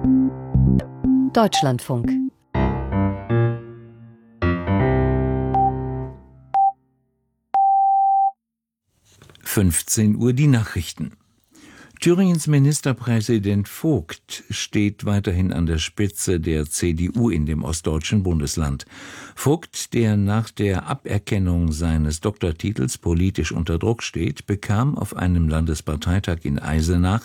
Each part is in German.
Deutschlandfunk. Uhr die Nachrichten. Thüringens Ministerpräsident Vogt steht weiterhin an der Spitze der CDU in dem ostdeutschen Bundesland. Vogt, der nach der Aberkennung seines Doktortitels politisch unter Druck steht, bekam auf einem Landesparteitag in Eisenach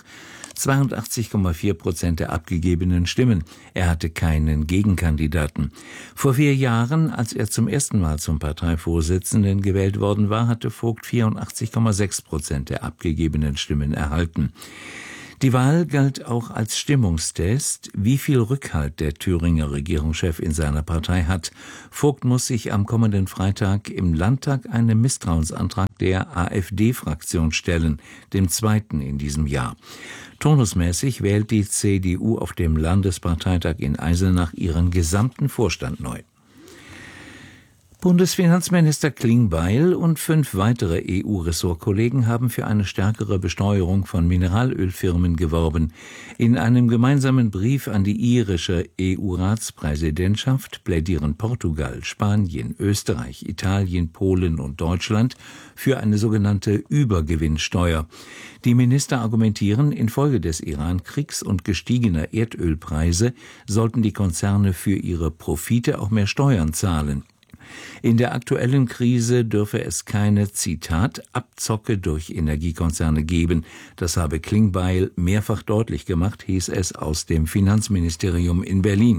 82,4% der abgegebenen Stimmen. Er hatte keinen Gegenkandidaten. Vor 4 Jahren, als er zum ersten Mal zum Parteivorsitzenden gewählt worden war, hatte Vogt 84,6% der abgegebenen Stimmen erhalten. Die Wahl galt auch als Stimmungstest, wie viel Rückhalt der Thüringer Regierungschef in seiner Partei hat. Vogt muss sich am kommenden Freitag im Landtag einem Misstrauensantrag der AfD-Fraktion stellen, dem zweiten in diesem Jahr. Turnusmäßig wählt die CDU auf dem Landesparteitag in Eisenach ihren gesamten Vorstand neu. Bundesfinanzminister Klingbeil und 5 weitere EU-Ressortkollegen haben für eine stärkere Besteuerung von Mineralölfirmen geworben. In einem gemeinsamen Brief an die irische EU-Ratspräsidentschaft plädieren Portugal, Spanien, Österreich, Italien, Polen und Deutschland für eine sogenannte Übergewinnsteuer. Die Minister argumentieren, infolge des Iran-Kriegs und gestiegener Erdölpreise sollten die Konzerne für ihre Profite auch mehr Steuern zahlen. In der aktuellen Krise dürfe es keine, Zitat, Abzocke durch Energiekonzerne geben. Das habe Klingbeil mehrfach deutlich gemacht, hieß es aus dem Finanzministerium in Berlin.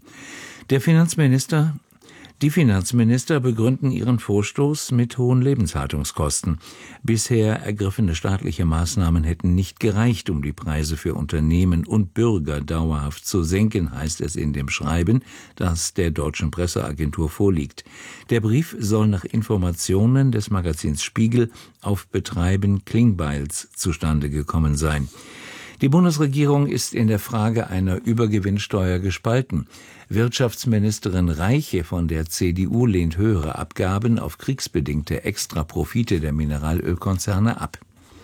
Die Finanzminister begründen ihren Vorstoß mit hohen Lebenshaltungskosten. Bisher ergriffene staatliche Maßnahmen hätten nicht gereicht, um die Preise für Unternehmen und Bürger dauerhaft zu senken, heißt es in dem Schreiben, das der deutschen Presseagentur vorliegt. Der Brief soll nach Informationen des Magazins Spiegel auf Betreiben Klingbeils zustande gekommen sein. Die Bundesregierung ist in der Frage einer Übergewinnsteuer gespalten. Wirtschaftsministerin Reiche von der CDU lehnt höhere Abgaben auf kriegsbedingte Extraprofite der Mineralölkonzerne ab.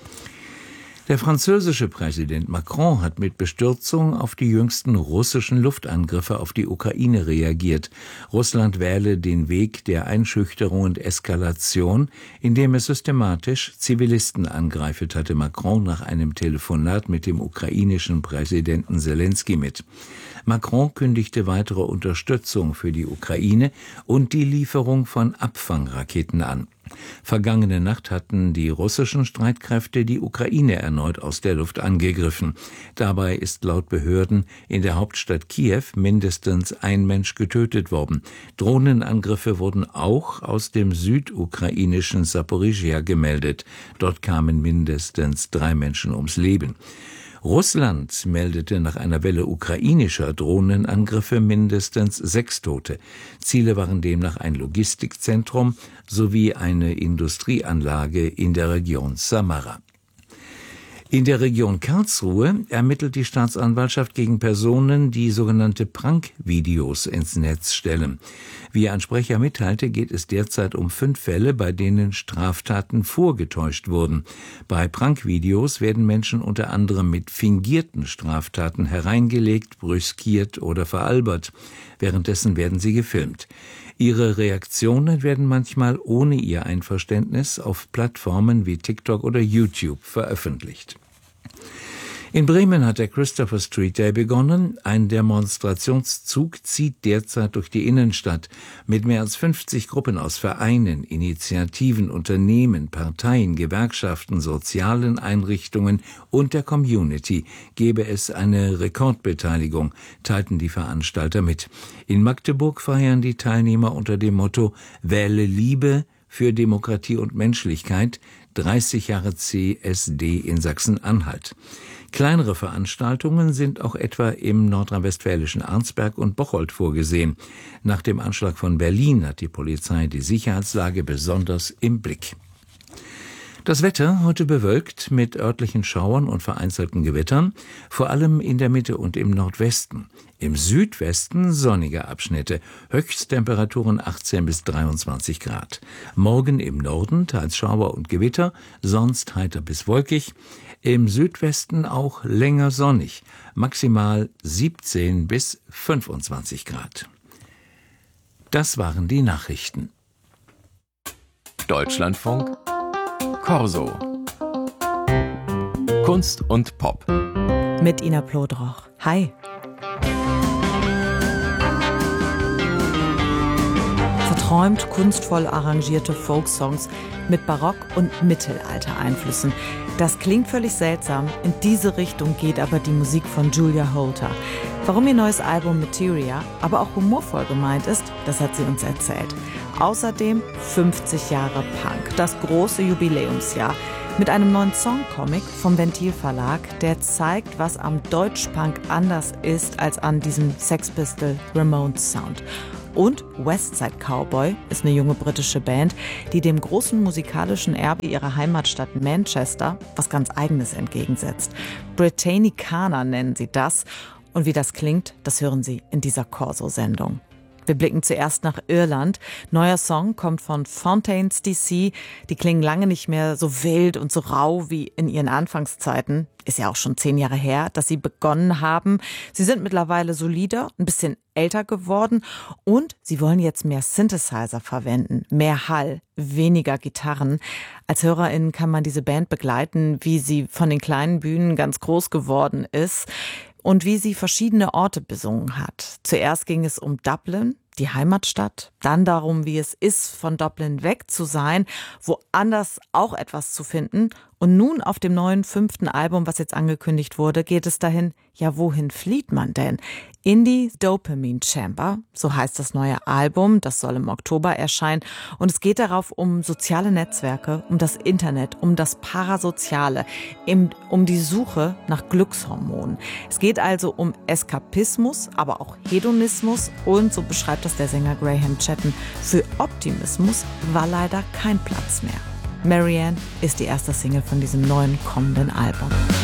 Der französische Präsident Macron hat mit Bestürzung auf die jüngsten russischen Luftangriffe auf die Ukraine reagiert. Russland wähle den Weg der Einschüchterung und Eskalation, indem es systematisch Zivilisten angreife, teilte Macron nach einem Telefonat mit dem ukrainischen Präsidenten Selenskyj mit. Macron kündigte weitere Unterstützung für die Ukraine und die Lieferung von Abfangraketen an. Vergangene Nacht hatten die russischen Streitkräfte die Ukraine erneut aus der Luft angegriffen. Dabei ist laut Behörden in der Hauptstadt Kiew mindestens ein Mensch getötet worden. Drohnenangriffe wurden auch aus dem südukrainischen Saporizhia gemeldet. Dort kamen mindestens 3 Menschen ums Leben. Russland meldete nach einer Welle ukrainischer Drohnenangriffe mindestens 6 Tote. Ziele waren demnach ein Logistikzentrum sowie eine Industrieanlage in der Region Samara. In der Region Karlsruhe ermittelt die Staatsanwaltschaft gegen Personen, die sogenannte Prankvideos ins Netz stellen. Wie ein Sprecher mitteilte, geht es derzeit um 5 Fälle, bei denen Straftaten vorgetäuscht wurden. Bei Prankvideos werden Menschen unter anderem mit fingierten Straftaten hereingelegt, brüskiert oder veralbert. Währenddessen werden sie gefilmt. Ihre Reaktionen werden manchmal ohne ihr Einverständnis auf Plattformen wie TikTok oder YouTube veröffentlicht. In Bremen hat der Christopher Street Day begonnen. Ein Demonstrationszug zieht derzeit durch die Innenstadt. Mit mehr als 50 Gruppen aus Vereinen, Initiativen, Unternehmen, Parteien, Gewerkschaften, sozialen Einrichtungen und der Community gebe es eine Rekordbeteiligung, teilten die Veranstalter mit. In Magdeburg feiern die Teilnehmer unter dem Motto »Wähle Liebe für Demokratie und Menschlichkeit« 30 Jahre CSD in Sachsen-Anhalt. Kleinere Veranstaltungen sind auch etwa im nordrhein-westfälischen Arnsberg und Bocholt vorgesehen. Nach dem Anschlag von Berlin hat die Polizei die Sicherheitslage besonders im Blick. Das Wetter heute bewölkt mit örtlichen Schauern und vereinzelten Gewittern, vor allem in der Mitte und im Nordwesten. Im Südwesten sonnige Abschnitte, Höchsttemperaturen 18 bis 23 Grad. Morgen im Norden teils Schauer und Gewitter, sonst heiter bis wolkig. Im Südwesten auch länger sonnig, maximal 17 bis 25 Grad. Das waren die Nachrichten. Deutschlandfunk Corso. Kunst und Pop. Mit Ina Plodroch. Hi. Verträumt kunstvoll arrangierte Folksongs mit Barock- und Mittelalter-Einflüssen. Das klingt völlig seltsam, in diese Richtung geht aber die Musik von Julia Holter. Warum ihr neues Album Materia aber auch humorvoll gemeint ist, das hat sie uns erzählt. Außerdem 50 Jahre Punk, das große Jubiläumsjahr. Mit einem neuen Songcomic vom Ventil Verlag, der zeigt, was am Deutschpunk anders ist als an diesem Sex Pistol Ramones Sound. Und Westside Cowboy ist eine junge britische Band, die dem großen musikalischen Erbe ihrer Heimatstadt Manchester was ganz Eigenes entgegensetzt. Britannicana nennen sie das. Und wie das klingt, das hören Sie in dieser Corso-Sendung. Wir blicken zuerst nach Irland. Neuer Song kommt von Fontaines DC. Die klingen lange nicht mehr so wild und so rau wie in ihren Anfangszeiten. Ist ja auch schon 10 Jahre her, dass sie begonnen haben. Sie sind mittlerweile solider, ein bisschen älter geworden und sie wollen jetzt mehr Synthesizer verwenden, mehr Hall, weniger Gitarren. Als HörerInnen kann man diese Band begleiten, wie sie von den kleinen Bühnen ganz groß geworden ist und wie sie verschiedene Orte besungen hat. Zuerst ging es um Dublin, die Heimatstadt, dann darum, wie es ist, von Dublin weg zu sein, woanders auch etwas zu finden. Und nun auf dem neuen 5. Album, was jetzt angekündigt wurde, geht es dahin, ja, wohin flieht man denn? In die Dopamine Chamber, so heißt das neue Album, das soll im Oktober erscheinen. Und es geht darauf um soziale Netzwerke, um das Internet, um das Parasoziale, um die Suche nach Glückshormonen. Es geht also um Eskapismus, aber auch Hedonismus und, so beschreibt das der Sänger Graham Chatton, für Optimismus war leider kein Platz mehr. Marianne ist die erste Single von diesem neuen kommenden Album.